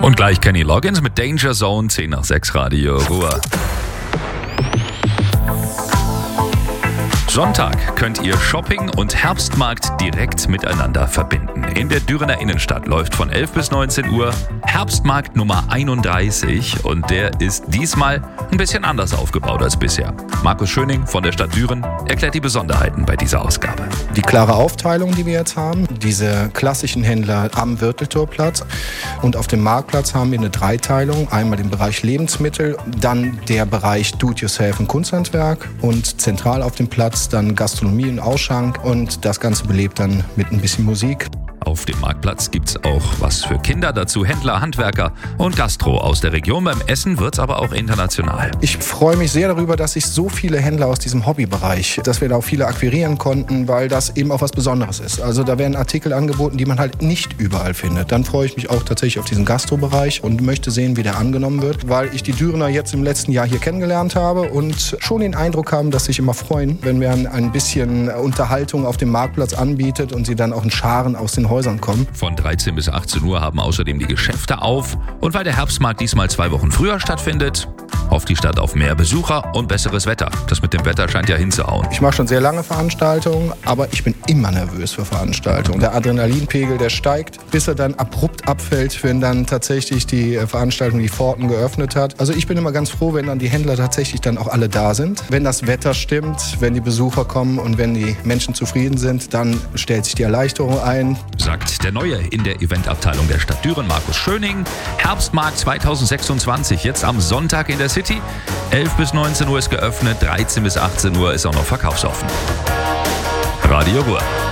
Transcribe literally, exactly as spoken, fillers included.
Und gleich Kenny Loggins mit Danger Zone, zehn nach sechs Radio Ruhr. Sonntag könnt ihr Shopping und Herbstmarkt direkt miteinander verbinden. In der Dürener Innenstadt läuft von elf bis neunzehn Uhr Herbstmarkt Nummer einunddreißig und der ist diesmal ein bisschen anders aufgebaut als bisher. Markus Schöning von der Stadt Düren erklärt die Besonderheiten bei dieser Ausgabe. Die klare Aufteilung, die wir jetzt haben, diese klassischen Händler am Wirteltorplatz und auf dem Marktplatz haben wir eine Dreiteilung. Einmal den Bereich Lebensmittel, dann der Bereich Do-it-yourself und Kunsthandwerk und zentral auf dem Platz dann Gastronomie und Ausschank und das Ganze belebt dann mit ein bisschen Musik. Auf dem Marktplatz gibt's auch was für Kinder, dazu Händler, Handwerker und Gastro aus der Region. Beim Essen wird's aber auch international. Ich freue mich sehr darüber, dass sich so viele Händler aus diesem Hobbybereich, dass wir da auch viele akquirieren konnten, weil das eben auch was Besonderes ist. Also da werden Artikel angeboten, die man halt nicht überall findet. Dann freue ich mich auch tatsächlich auf diesen Gastrobereich und möchte sehen, wie der angenommen wird, weil ich die Dürener jetzt im letzten Jahr hier kennengelernt habe und schon den Eindruck haben, dass sie sich immer freuen, wenn man ein bisschen Unterhaltung auf dem Marktplatz anbietet und sie dann auch in Scharen aus den Häusern kommen. Von dreizehn bis achtzehn Uhr haben außerdem die Geschäfte auf. Und weil der Herbstmarkt diesmal zwei Wochen früher stattfindet, hofft die Stadt auf mehr Besucher und besseres Wetter. Das mit dem Wetter scheint ja hinzuhauen. Ich mache schon sehr lange Veranstaltungen, aber ich bin immer nervös für Veranstaltungen. Der Adrenalinpegel, der steigt, bis er dann abrupt abfällt, wenn dann tatsächlich die Veranstaltung die Pforten geöffnet hat. Also ich bin immer ganz froh, wenn dann die Händler tatsächlich dann auch alle da sind. Wenn das Wetter stimmt, wenn die Besucher kommen und wenn die Menschen zufrieden sind, dann stellt sich die Erleichterung ein. Sagt der Neue in der Eventabteilung der Stadt Düren, Markus Schöning. Herbstmarkt zweitausendsechsundzwanzig, jetzt am Sonntag in der City. elf bis neunzehn Uhr ist geöffnet, dreizehn bis achtzehn Uhr ist auch noch verkaufsoffen. Radio Ruhr.